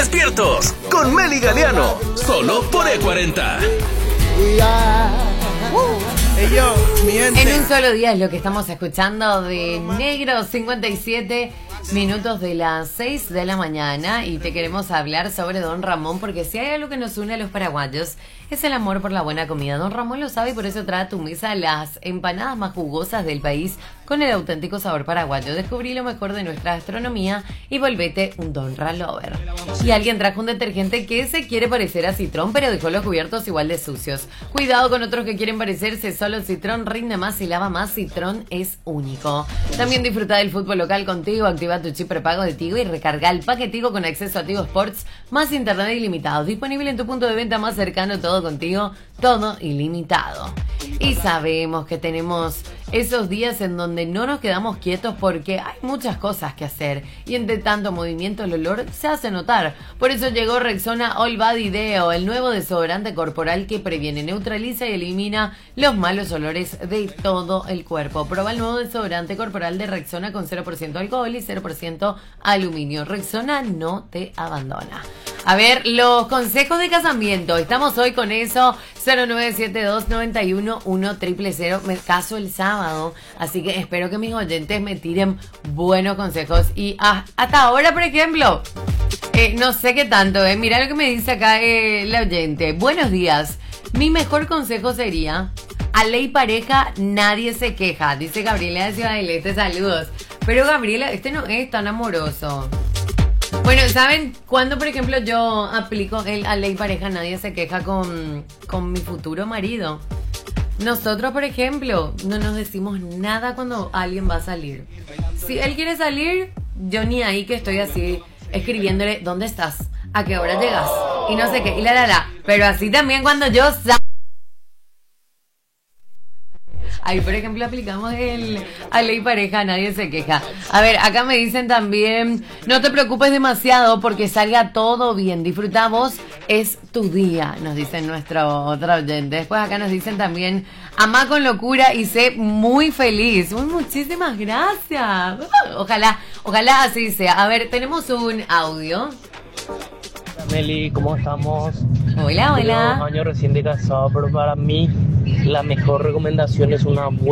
despiertos con Meli Galeano, solo por E40. En un solo día es lo que estamos escuchando de Negro, 57 minutos de las 6 de la mañana, y te queremos hablar sobre Don Ramón, porque si hay algo que nos une a los paraguayos es el amor por la buena comida. Don Ramón lo sabe y por eso trae a tu mesa las empanadas más jugosas del país con el auténtico sabor paraguayo. Descubrí lo mejor de nuestra gastronomía y volvete un Don Ralover. Y alguien trajo un detergente que se quiere parecer a Citrón, pero dejó los cubiertos igual de sucios. Cuidado con otros que quieren parecerse, solo Citrón rinde más y lava más. Citrón es único. También disfruta del fútbol local contigo. Activa tu chip prepago de Tigo y recarga el paquetigo con acceso a Tigo Sports más internet ilimitado. Disponible en tu punto de venta más cercano. Todo contigo, todo ilimitado. Y sabemos que tenemos esos días en donde no nos quedamos quietos porque hay muchas cosas que hacer y entre tanto movimiento el olor se hace notar. Por eso llegó Rexona All Body Deo, el nuevo desodorante corporal que previene, neutraliza y elimina los malos olores de todo el cuerpo. Prueba el nuevo desodorante corporal de Rexona con 0% alcohol y 0% aluminio. Rexona no te abandona. A ver, los consejos de casamiento. Estamos hoy con eso. 0972-91-1000. Me caso el sábado, así que espero que mis oyentes me tiren buenos consejos. Y hasta ahora, por ejemplo, no sé qué tanto, mira lo que me dice acá la oyente. Buenos días. Mi mejor consejo sería: a ley pareja nadie se queja. Dice Gabriela de Ciudad del Este. Saludos. Pero Gabriela, este no es tan amoroso. Bueno, ¿saben cuándo, por ejemplo, yo aplico a ley pareja nadie se queja con mi futuro marido? Nosotros, por ejemplo, no nos decimos nada cuando alguien va a salir. Si él quiere salir, yo ni ahí que estoy así escribiéndole ¿dónde estás? ¿A qué hora llegas? Y no sé qué, y la. Pero así también cuando yo salgo. Ahí, por ejemplo, aplicamos a ley pareja, nadie se queja. A ver, acá me dicen también: no te preocupes demasiado porque salga todo bien. Disfruta vos, es tu día, nos dicen nuestro otro oyente. Después acá nos dicen también: ama con locura y sé muy feliz. Muchísimas gracias. Ojalá así sea. A ver, tenemos un audio. Meli, ¿cómo estamos? Hola. Llevo 2 años recién de casado, pero para mí la mejor recomendación es una